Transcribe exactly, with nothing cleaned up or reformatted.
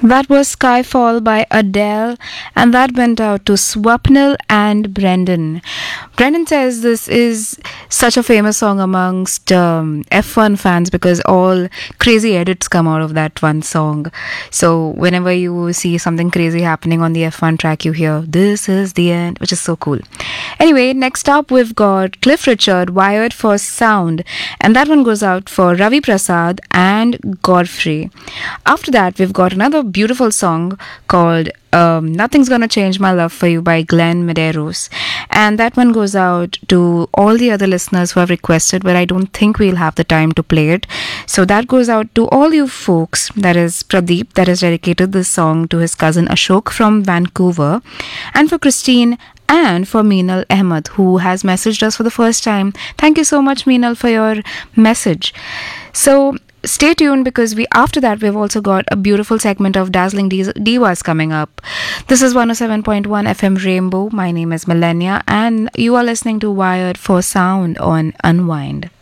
That was Skyfall by Adele, and that went out to Swapnil and Brendan. Brendan says this is such a famous song amongst um, F one fans because all crazy edits come out of that one song. So, whenever you see something crazy happening on the F one track, you hear, "This is the end," which is so cool. Anyway, next up, we've got Cliff Richard, Wired for Sound, and that one goes out for Ravi Prasad and Godfrey. After that, we've got another beautiful song called um, Nothing's Gonna Change My Love for You by Glenn Medeiros. And that one goes out to all the other listeners who have requested, but I don't think we'll have the time to play it. So that goes out to all you folks. That is Pradeep, that has dedicated this song to his cousin Ashok from Vancouver. And for Christine and for Meenal Ahmed, who has messaged us for the first time. Thank you so much, Meenal, for your message. So stay tuned because we after that we've also got a beautiful segment of Dazzling Divas coming up. This is one oh seven point one F M Rainbow. My name is Millennia and you are listening to Wired for Sound on Unwind.